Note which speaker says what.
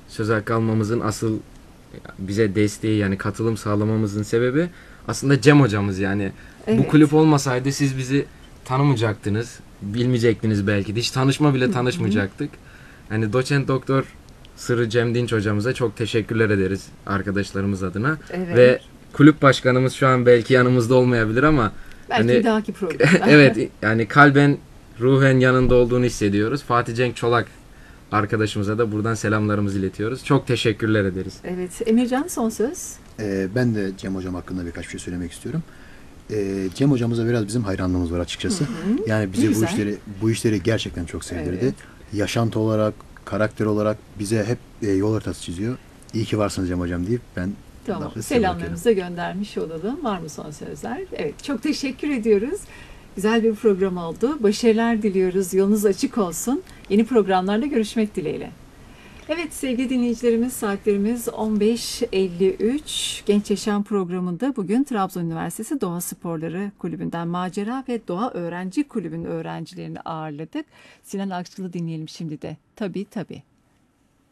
Speaker 1: söz hakkı almamızın asıl bize desteği, yani katılım sağlamamızın sebebi aslında Cem hocamız yani. Bu
Speaker 2: Evet.
Speaker 1: kulüp olmasaydı siz bizi tanımayacaktınız, bilmeyecektiniz belki de. Hiç tanışma bile tanışmayacaktık. Hani doçent doktor Sırrı Cem Dinç hocamıza çok teşekkürler ederiz arkadaşlarımız adına.
Speaker 2: Evet.
Speaker 1: Ve kulüp başkanımız şu an belki yanımızda olmayabilir ama
Speaker 2: Belki
Speaker 1: hani
Speaker 2: bir dahaki programda.
Speaker 1: evet, yani kalben ruhen yanında olduğunu hissediyoruz. Fatih Cenk Çolak arkadaşımıza da buradan selamlarımızı iletiyoruz. Çok teşekkürler ederiz.
Speaker 2: Evet. Emircan, son söz.
Speaker 3: Ben de Cem Hocam hakkında birkaç bir şey söylemek istiyorum. Cem Hocamıza biraz bizim hayranlığımız var açıkçası. Yani bize
Speaker 2: güzel.
Speaker 3: bu işleri gerçekten çok sevdirdi.
Speaker 2: Evet.
Speaker 3: Yaşantı olarak, karakter olarak bize hep yol haritası çiziyor. İyi ki varsınız Cem Hocam deyip ben
Speaker 2: Tamam.
Speaker 3: lafı size
Speaker 2: Selamlarımızı da göndermiş olalım. Var mı son sözler? Evet. Çok teşekkür ediyoruz. Güzel bir program oldu. Başarılar diliyoruz. Yolunuz açık olsun. Yeni programlarda görüşmek dileğiyle. Evet sevgili dinleyicilerimiz, saatlerimiz 15.53. Genç Yaşam programında bugün Trabzon Üniversitesi Doğa Sporları Kulübü'nden Macera ve Doğa Öğrenci Kulübü'nün öğrencilerini ağırladık. Sinan Akçıl'ı dinleyelim şimdi de. Tabii tabii.